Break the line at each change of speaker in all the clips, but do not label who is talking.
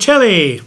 Bocelli.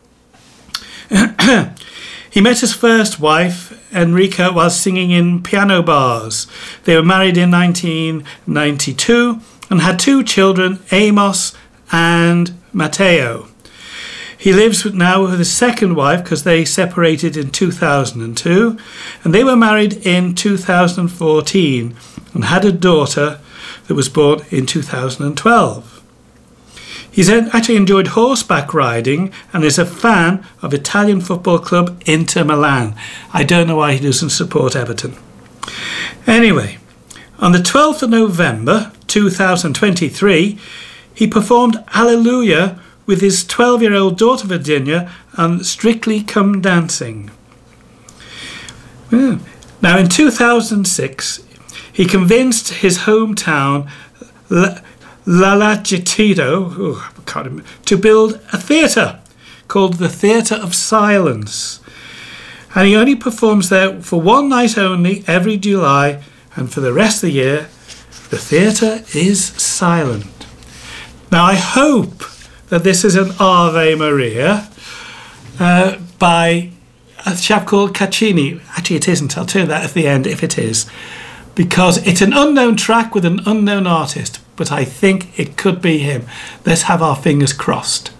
He met his first wife, Enrica, while singing in piano bars. They were married in 1992 and had 2 children, Amos and Matteo. He lives now with his second wife because they separated in 2002, and they were married in 2014 and had a daughter that was born in 2012. He's actually enjoyed horseback riding and is a fan of Italian football club Inter Milan. I don't know why he doesn't support Everton. Anyway, on the 12th of November 2023, he performed Hallelujah with his 12-year-old daughter Virginia on Strictly Come Dancing. Now in 2006, he convinced his hometown Lalagitito to build a theatre called the Theatre of Silence. And he only performs there for one night only every July, and for the rest of the year, the theatre is silent. Now I hope that this is an Ave Maria by a chap called Caccini. Actually it isn't, I'll tell you that at the end if it is, because it's an unknown track with an unknown artist, but I think it could be him. Let's have our fingers crossed.